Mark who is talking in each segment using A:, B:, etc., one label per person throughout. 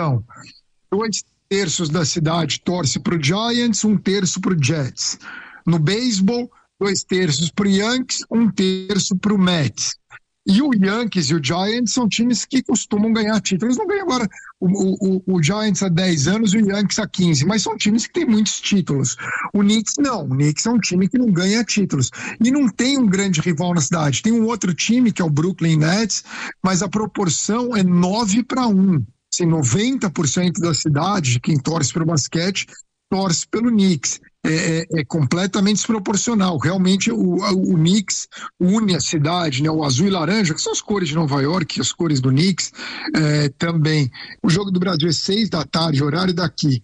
A: são 2/3 da cidade torce para o Giants, 1/3 para o Jets. No beisebol, 2/3 para o Yankees, 1/3 para o Mets. E o Yankees e o Giants são times que costumam ganhar títulos. Não ganham agora o Giants há 10 anos e o Yankees há 15, mas são times que têm muitos títulos. O Knicks não. O Knicks é um time que não ganha títulos. E não tem um grande rival na cidade. Tem um outro time, que é o Brooklyn Nets, mas a proporção é 9-1. Assim, 90% da cidade, quem torce para o basquete, torce pelo Knicks. É completamente desproporcional. Realmente o Knicks une a cidade, né? O azul e laranja, que são as cores de Nova York, as cores do Knicks também. O jogo do Brasil é 6 da tarde, horário daqui,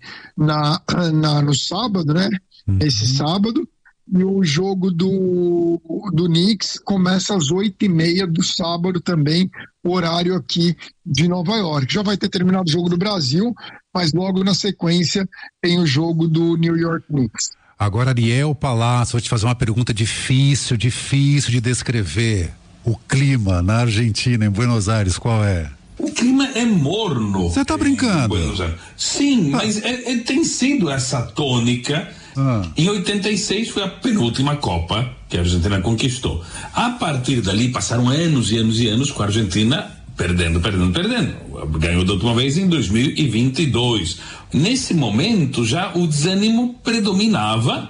A: no sábado, né? Esse sábado. E o jogo do Knicks começa às 8h30 do sábado também, horário aqui de Nova York. Já vai ter terminado o jogo do Brasil, mas logo na sequência tem o jogo do New York Knicks.
B: Agora, Ariel Palácio, vou te fazer uma pergunta difícil de descrever. O clima na Argentina, em Buenos Aires, qual é?
C: O clima é morno.
B: Você tá brincando?
C: Sim, mas tem sido essa tônica. Em 86 foi a penúltima Copa que a Argentina conquistou. A partir dali passaram anos e anos e anos com a Argentina perdendo. Ganhou da última vez em 2022. Nesse momento já o desânimo predominava.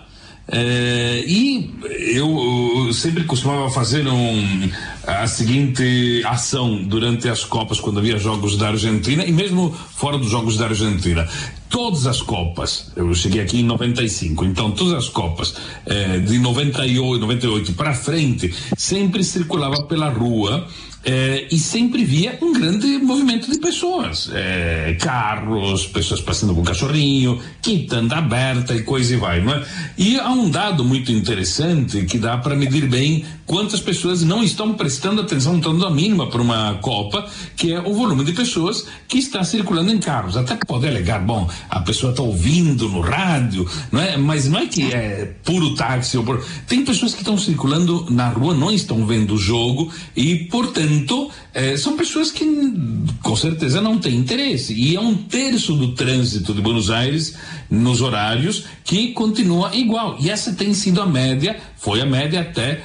C: E eu sempre costumava fazer a seguinte ação durante as Copas, quando havia jogos da Argentina e mesmo fora dos jogos da Argentina. Todas as Copas, eu cheguei aqui em 95, então todas as Copas de 98 para frente, sempre circulava pela rua. E sempre via um grande movimento de pessoas, carros, pessoas passando com cachorrinho, quitanda aberta e coisa e vai, não é? E há um dado muito interessante que dá para medir bem quantas pessoas não estão prestando atenção, tanto a mínima para uma Copa, que é o volume de pessoas que está circulando em carros. Até pode alegar, bom, a pessoa está ouvindo no rádio, não é? Mas não é que é puro táxi. Tem pessoas que estão circulando na rua, não estão vendo o jogo e, portanto, são pessoas que com certeza não têm interesse. E é 1/3 do trânsito de Buenos Aires nos horários que continua igual. E essa tem sido a média, foi a média até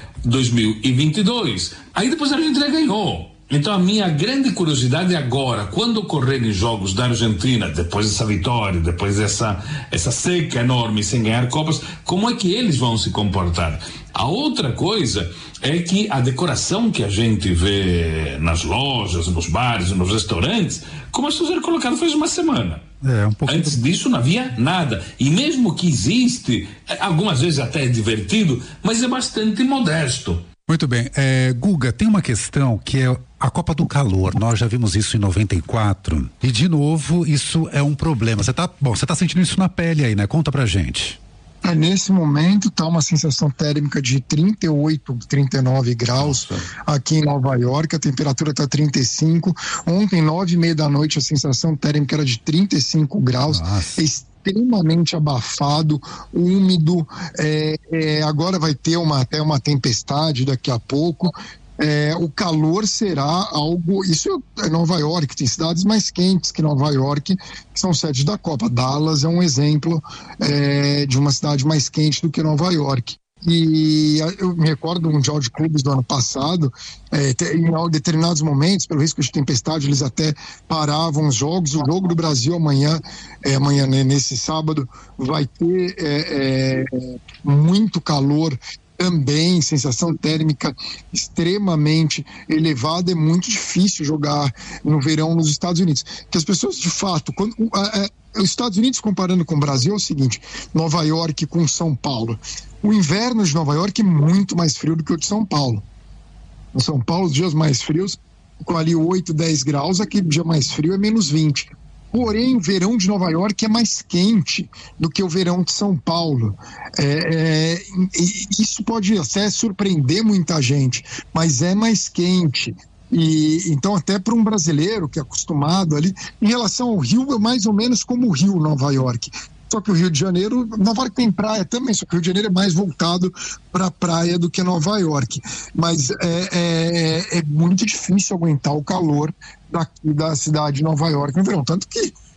C: 2022. Aí depois a Argentina ganhou. Então a minha grande curiosidade agora, quando ocorrerem jogos da Argentina, depois dessa vitória, depois dessa seca enorme sem ganhar Copas, como é que eles vão se comportar? A outra coisa é que a decoração que a gente vê nas lojas, nos bares, nos restaurantes, começou a ser colocada faz uma semana. Antes disso não havia nada. E mesmo que existe, algumas vezes até é divertido, mas é bastante modesto.
B: Muito bem. Guga, tem uma questão que é a Copa do Calor. Nós já vimos isso em 94 e de novo isso é um problema. Você tá sentindo isso na pele aí, né? Conta pra gente.
A: Nesse momento tá uma sensação térmica de 38, 39 graus. Nossa. Aqui em Nova York, a temperatura tá 35. Ontem, 9h30 a sensação térmica era de 35 graus. Nossa. Extremamente abafado, úmido, agora vai ter até uma tempestade daqui a pouco. O calor será algo, isso é Nova York, tem cidades mais quentes que Nova York, que são sedes da Copa. Dallas é um exemplo de uma cidade mais quente do que Nova York. E eu me recordo do Mundial de Clubes do ano passado, em determinados momentos, pelo risco de tempestade, eles até paravam os jogos. O jogo do Brasil amanhã, nesse sábado, vai ter muito calor também, sensação térmica extremamente elevada. É muito difícil jogar no verão nos Estados Unidos, que as pessoas de fato, os Estados Unidos comparando com o Brasil é o seguinte: Nova York com São Paulo, o inverno de Nova York é muito mais frio do que o de São Paulo. Em São Paulo, os dias mais frios com ali 8, 10 graus, aquele dia mais frio é menos 20. Porém, o verão de Nova York é mais quente do que o verão de São Paulo. Isso pode até surpreender muita gente, mas é mais quente. E então, até para um brasileiro que é acostumado ali, em relação ao Rio, é mais ou menos como o Rio, Nova York. Só que o Rio de Janeiro, Nova York tem praia também, só que o Rio de Janeiro é mais voltado para a praia do que Nova York. Mas é muito difícil aguentar o calor daqui da cidade de Nova York no verão. Tanto que